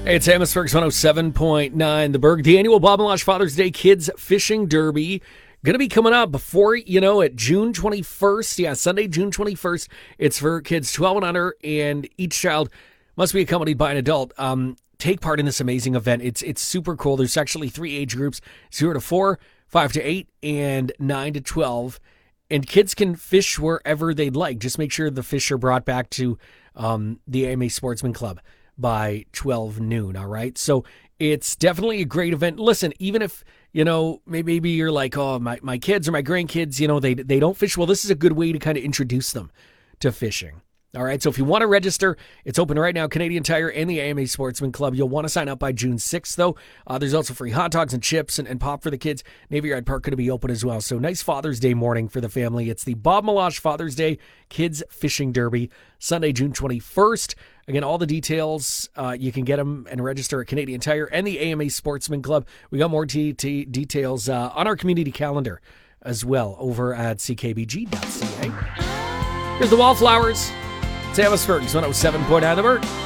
Hey, it's Amos-Fergus 107.9 The Berg. The annual Bob Meloche Father's Day Kids Fishing Derby going to be coming up before, at June 21st. Yeah, Sunday, June 21st. It's for kids 12 and under, and each child must be accompanied by an adult. Take part in this amazing event. It's super cool. There's actually 3 age groups, 0 to 4, 5 to 8, and 9 to 12. And kids can fish wherever they'd like. Just make sure the fish are brought back to the AMA Sportsman Club by 12 noon, all right? So it's definitely a great event. Listen, even if, maybe you're like, oh, my kids or my grandkids, they don't fish. Well, this is a good way to kind of introduce them to fishing. All right, so if you want to register, it's open right now, Canadian Tire and the AMA Sportsman Club. You'll want to sign up by June 6th, though. There's also free hot dogs and chips and pop for the kids. Navy Yard Park going to be open as well. So nice Father's Day morning for the family. It's the Bob Meloche Father's Day Kids Fishing Derby, Sunday, June 21st. Again, all the details, you can get them and register at Canadian Tire and the AMA Sportsman Club. We got more details on our community calendar as well over at ckbg.ca. Here's the Wallflowers. It's Amos-Fergus 107.9 The Berg.